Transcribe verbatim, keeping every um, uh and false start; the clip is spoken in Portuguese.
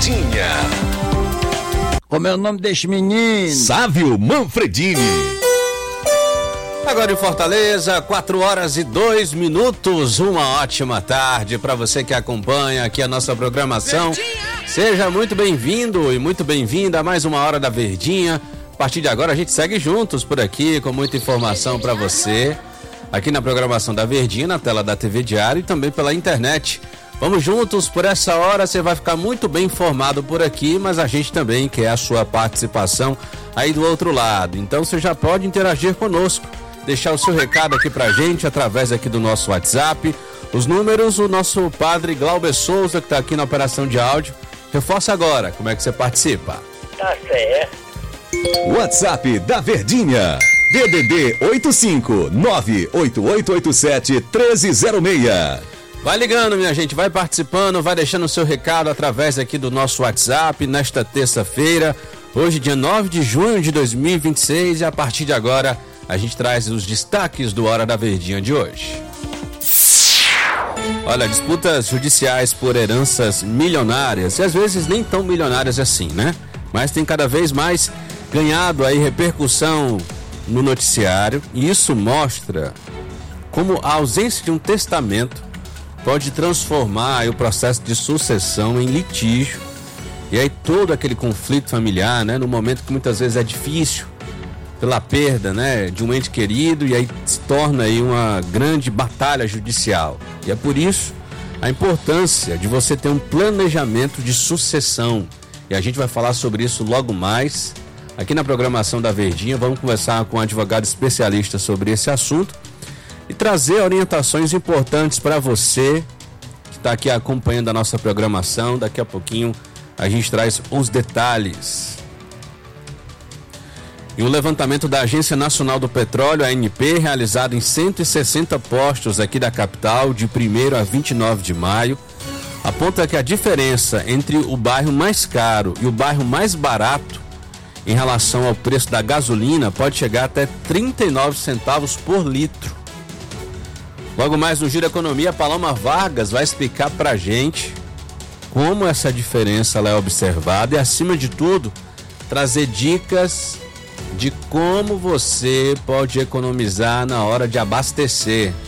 Verdinha. Como é o nome deste menino? Sávio Manfredini. Agora em Fortaleza, quatro horas e dois minutos. Uma ótima tarde para você que acompanha aqui a nossa programação. Seja muito bem-vindo e muito bem-vinda a mais uma Hora da Verdinha. A partir de agora a gente segue juntos por aqui com muita informação para você. Aqui na programação da Verdinha, na tela da T V Diário e também pela internet. Vamos juntos por essa hora, você vai ficar muito bem informado por aqui, mas a gente também quer a sua participação aí do outro lado. Então você já pode interagir conosco, deixar o seu recado aqui pra gente através aqui do nosso WhatsApp. Os números, o nosso padre Glauber Souza, que tá aqui na operação de áudio. Reforça agora, como é que você participa? Tá certo. WhatsApp da Verdinha. D D D oito cinco nove oito oito oito sete um três zero seis. Vai ligando, minha gente, vai participando, vai deixando o seu recado através aqui do nosso WhatsApp nesta terça-feira, hoje dia nove de junho de dois mil e vinte e seis, e a partir de agora a gente traz os destaques do Hora da Verdinha de hoje. Olha, disputas judiciais por heranças milionárias, e às vezes nem tão milionárias assim, né? Mas tem cada vez mais ganhado aí repercussão no noticiário, e isso mostra como a ausência de um testamento pode transformar aí o processo de sucessão em litígio, e aí todo aquele conflito familiar, né, no momento que muitas vezes é difícil pela perda, né, de um ente querido, e aí se torna aí uma grande batalha judicial. E é por isso a importância de você ter um planejamento de sucessão, e a gente vai falar sobre isso logo mais aqui na programação da Verdinha. Vamos conversar com um advogado especialista sobre esse assunto e trazer orientações importantes para você que está aqui acompanhando a nossa programação. Daqui a pouquinho a gente traz os detalhes. E um levantamento da Agência Nacional do Petróleo, a A N P, realizado em cento e sessenta postos aqui da capital, de primeiro a vinte e nove de maio, aponta que a diferença entre o bairro mais caro e o bairro mais barato em relação ao preço da gasolina pode chegar até trinta e nove centavos por litro. Logo mais no Giro Economia, a Paloma Vargas vai explicar pra gente como essa diferença ela é observada e, acima de tudo, trazer dicas de como você pode economizar na hora de abastecer.